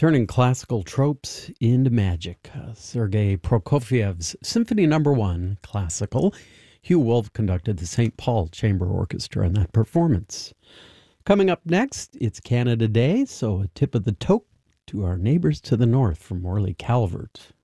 Turning classical tropes into magic. Sergei Prokofiev's Symphony Number 1, classical. Hugh Wolf conducted the St. Paul Chamber Orchestra in that performance. Coming up next, it's Canada Day, so a tip of the toque to our neighbors to the north from Morley Calvert.